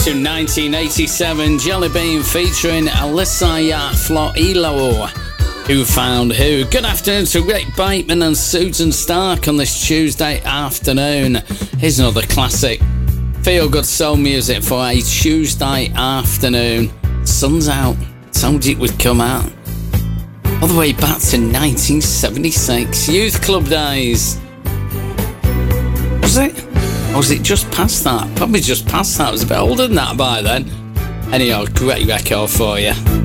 to 1987, Jelly Bean featuring Alyssa Floilo. Who Found Who? Good afternoon to Rick Bateman and Susan Stark on this Tuesday afternoon. Here's another classic feel-good soul music for a Tuesday afternoon. Sun's out. Told you it would come out. All the way back to 1976, Youth Club days. Was it? Or was it just past that? Probably just past that. It was a bit older than that by then. Anyhow, great record for you.